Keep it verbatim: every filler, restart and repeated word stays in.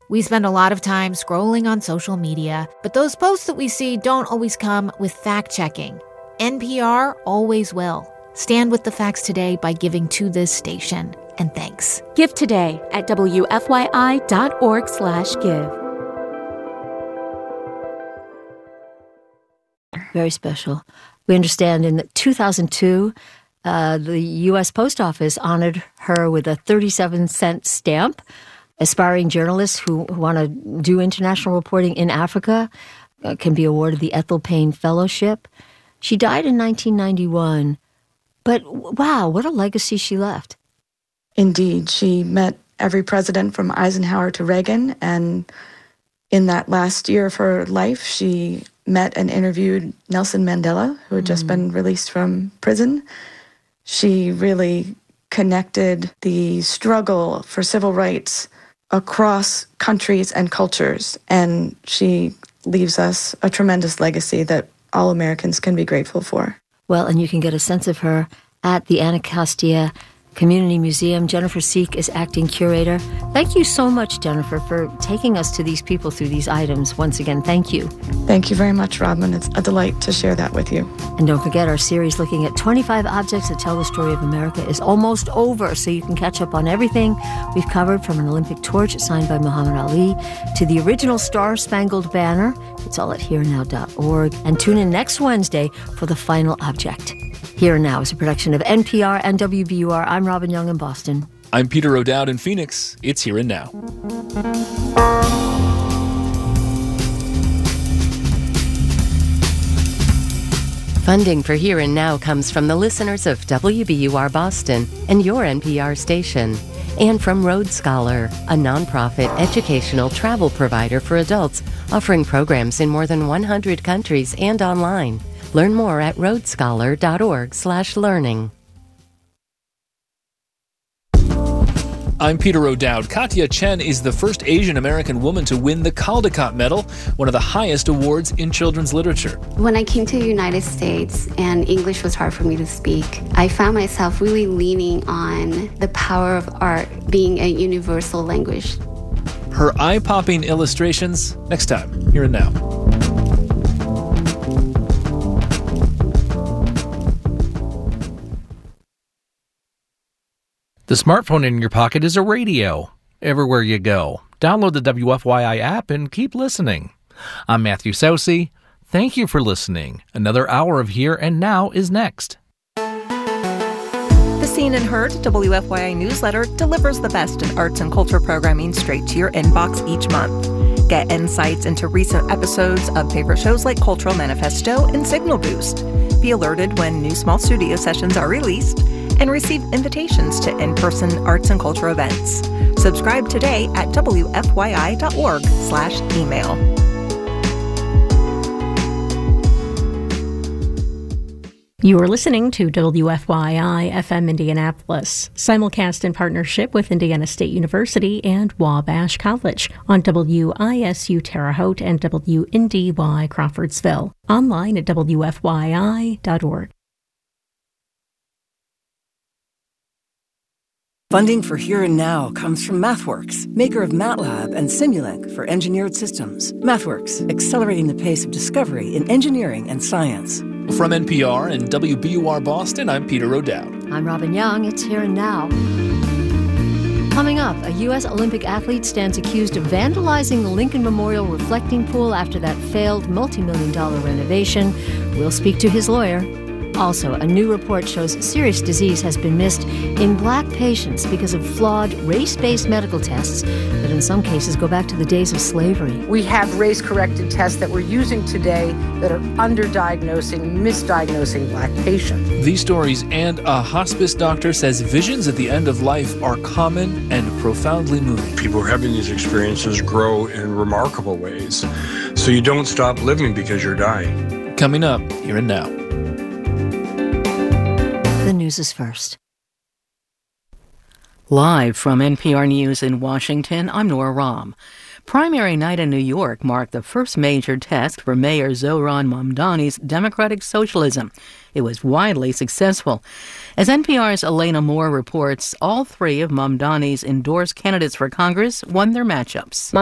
We spend a lot of time scrolling on social media, but those posts that we see don't always come with fact-checking. N P R always will. Stand with the facts today by giving to this station. And thanks. Give today at W F Y I dot org slash give. Very special. We understand in two thousand two, uh, the U S Post Office honored her with a thirty-seven cent stamp. Aspiring journalists who, who want to do international reporting in Africa uh, can be awarded the Ethel Payne Fellowship. She died in nineteen ninety-one. But wow, what a legacy she left. Indeed. She met every president from Eisenhower to Reagan, and in that last year of her life, she met and interviewed Nelson Mandela, who had just mm. been released from prison. She really connected the struggle for civil rights across countries and cultures, and she leaves us a tremendous legacy that all Americans can be grateful for. Well, and you can get a sense of her at the Anacostia Community Museum. Jennifer Seek is acting curator. Thank you so much, Jennifer, for taking us to these people through these items. Once again, thank you. Thank you very much, Robin. It's a delight to share that with you. And don't forget, our series looking at twenty-five objects that tell the story of America is almost over, so you can catch up on everything we've covered, from an Olympic torch signed by Muhammad Ali to the original Star-Spangled Banner. It's all at here now dot org. And tune in next Wednesday for the final object. Here and Now is a production of N P R and W B U R. I'm Robin Young in Boston. I'm Peter O'Dowd in Phoenix. It's Here and Now. Funding for Here and Now comes from the listeners of W B U R Boston and your N P R station, and from Road Scholar, a nonprofit educational travel provider for adults offering programs in more than one hundred countries and online. Learn more at roadscholar dot org slash learning. I'm Peter O'Dowd. Katya Chen is the first Asian American woman to win the Caldecott Medal, one of the highest awards in children's literature. When I came to the United States and English was hard for me to speak, I found myself really leaning on the power of art being a universal language. Her eye-popping illustrations next time, Here and Now. The smartphone in your pocket is a radio. Everywhere you go, download the W F Y I app and keep listening. I'm Matthew Saucy. Thank you for listening. Another hour of Here and Now is next. The Seen and Heard W F Y I newsletter delivers the best in arts and culture programming straight to your inbox each month. Get insights into recent episodes of favorite shows like Cultural Manifesto and Signal Boost. Be alerted when new small studio sessions are released, and receive invitations to in-person arts and culture events. Subscribe today at W F Y I dot org slash email. You are listening to W F Y I F M Indianapolis, simulcast in partnership with Indiana State University and Wabash College on W I S U Terre Haute and W N D Y Crawfordsville. Online at W F Y I dot org. Funding for Here and Now comes from MathWorks, maker of MATLAB and Simulink for engineered systems. MathWorks, accelerating the pace of discovery in engineering and science. From N P R and W B U R Boston, I'm Peter O'Dowd. I'm Robin Young. It's Here and Now. Coming up, a U S Olympic athlete stands accused of vandalizing the Lincoln Memorial reflecting pool after that failed multi-million dollar renovation. We'll speak to his lawyer. Also, a new report shows serious disease has been missed in black patients because of flawed race-based medical tests that in some cases go back to the days of slavery. We have race-corrected tests that we're using today that are underdiagnosing, misdiagnosing black patients. These stories and a hospice doctor says visions at the end of life are common and profoundly moving. People who are having these experiences grow in remarkable ways. So you don't stop living because you're dying. Coming up, Here and Now. The news is first. Live from N P R News in Washington, I'm Nora Rahm. Primary night in New York marked the first major test for Mayor Zohran Mamdani's democratic socialism. It was widely successful. As N P R's Elena Moore reports, all three of Mamdani's endorsed candidates for Congress won their matchups.